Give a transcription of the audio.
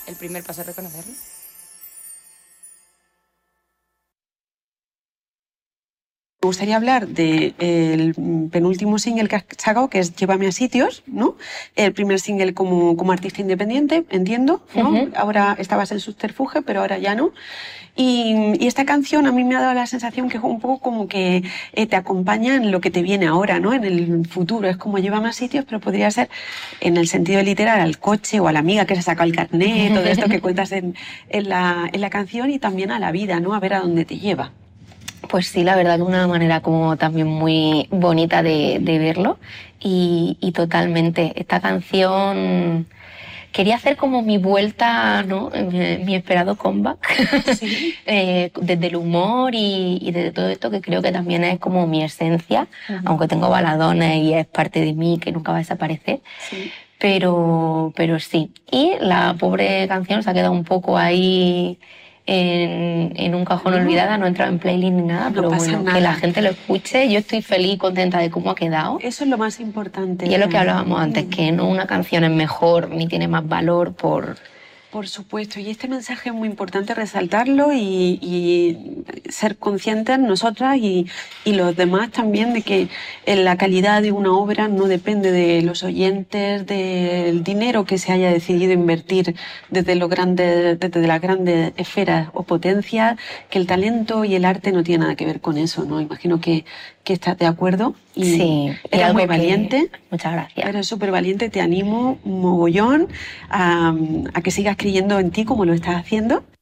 el primer paso es reconocerlo. Me gustaría hablar del penúltimo single que has sacado, que es Llévame a sitios, ¿no? El primer single como artista independiente, entiendo, ¿no? Ahora estabas en Subterfuge, pero ahora ya no. Y esta canción a mí me ha dado la sensación que es un poco como que te acompaña en lo que te viene ahora, ¿no? En el futuro. Es como Llévame a sitios, pero podría ser en el sentido literal al coche o a la amiga que se ha sacado el carnet, todo esto que cuentas en la canción, y también a la vida, ¿no? A ver a dónde te lleva. Pues sí, la verdad que una manera como también muy bonita de verlo y totalmente. Esta canción quería hacer como mi vuelta, ¿no? Mi esperado comeback. Sí. Desde el humor y desde todo esto que creo que también es como mi esencia, aunque tengo baladones y es parte de mí que nunca va a desaparecer. Sí. Pero sí. Y la pobre canción se ha quedado un poco ahí en un cajón olvidada, no ha entrado en playlist ni nada, No pero pasa bueno, nada. que la gente lo escuche. Yo estoy feliz y contenta de cómo ha quedado. Eso es lo más importante. Y es lo que hablábamos antes, que no una canción es mejor ni tiene más valor Por supuesto, y este mensaje es muy importante resaltarlo y ser conscientes nosotras y los demás también de que la calidad de una obra no depende de los oyentes, del dinero que se haya decidido invertir desde las grandes esferas o potencias, que el talento y el arte no tiene nada que ver con eso, ¿no? Imagino que estás de acuerdo. Y sí, eres muy valiente. Muchas gracias. Eres súper valiente, te animo mogollón a que sigas creyendo en ti como lo estás haciendo.